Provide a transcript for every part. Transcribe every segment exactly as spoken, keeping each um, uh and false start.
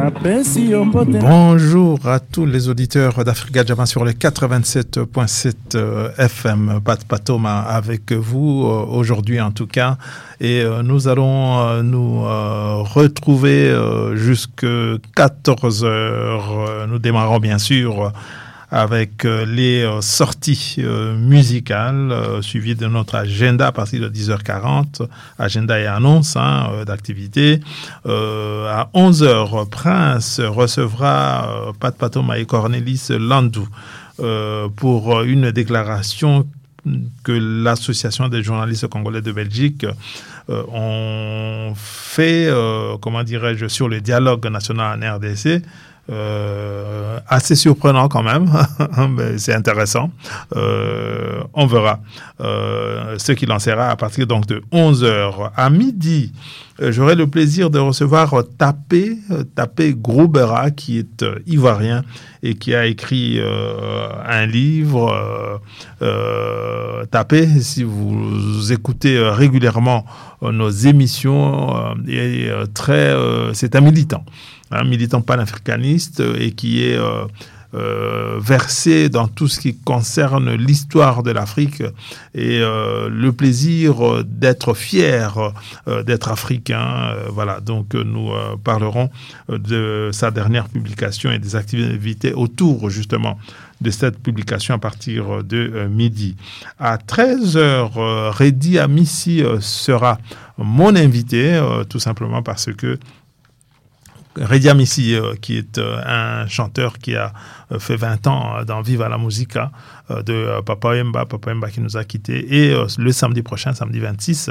Bonjour à tous les auditeurs d'Africa Jama sur les quatre-vingt-sept virgule sept F M. Pat Patoma avec vous aujourd'hui en tout cas. Et nous allons nous retrouver jusqu'à quatorze heures. Nous démarrons bien sûr avec les sorties musicales suivies de notre agenda à partir de dix heures quarante, agenda et annonce hein, d'activité. Euh, à onze heures, Prince recevra euh, Pat Patoma et Cornelis Landou euh, pour une déclaration que l'Association des journalistes congolais de Belgique euh, ont fait, euh, comment dirais-je, sur le dialogue national en R D C. Euh, assez surprenant quand même, mais c'est intéressant. Euh, on verra euh, ce qui lancera à partir donc de onze heures. À midi, euh, j'aurai le plaisir de recevoir Tapé, Tapé Groubera, qui est euh, ivoirien et qui a écrit euh, un livre. Euh, euh, Tapé, si vous écoutez euh, régulièrement euh, nos émissions, euh, est euh, très, euh, c'est un militant. Un militant panafricaniste et qui est euh, euh, versé dans tout ce qui concerne l'histoire de l'Afrique et euh, le plaisir d'être fier euh, d'être africain. Euh, voilà, donc nous euh, parlerons de sa dernière publication et des activités autour justement de cette publication à partir de euh, midi. À treize heures, euh, Redi Amissi euh, sera mon invité, euh, tout simplement parce que Redi Amissi, euh, qui est euh, un chanteur qui a euh, fait vingt ans euh, dans Viva la Musica euh, de euh, Papa Wemba, Papa Wemba qui nous a quittés. Et euh, le samedi prochain, samedi vingt-six,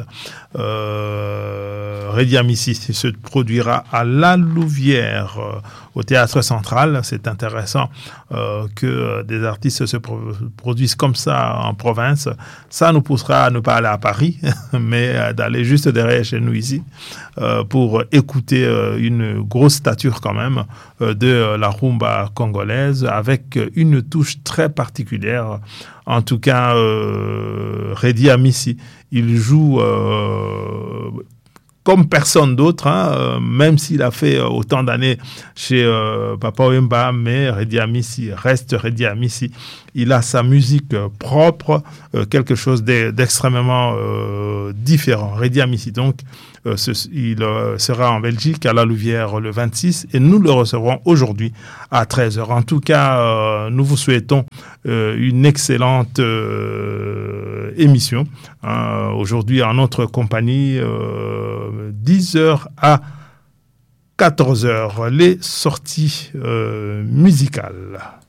euh, Redi Amissi se produira à La Louvière, euh, au Théâtre Central. C'est intéressant euh, que euh, des artistes se pro- produisent comme ça en province. Ça nous poussera à ne pas aller à Paris, mais euh, d'aller juste derrière chez nous ici euh, pour écouter euh, une grosse stature quand même euh, de euh, la rumba congolaise avec une touche très particulière. En tout cas, euh, Redi Amissi, il joue euh, comme personne d'autre, hein, euh, même s'il a fait euh, autant d'années chez euh, Papa Wemba, mais Redi Amissi reste Redi Amissi. Il a sa musique euh, propre, euh, quelque chose d'extrêmement euh, différent. Redi Amissi, donc, euh, ce, il euh, sera en Belgique, à La Louvière, le vingt-six, et nous le recevrons aujourd'hui à treize heures. En tout cas, euh, nous vous souhaitons euh, une excellente euh, émission. Hein, aujourd'hui, en notre compagnie, euh, dix heures à quatorze heures, les sorties euh, musicales.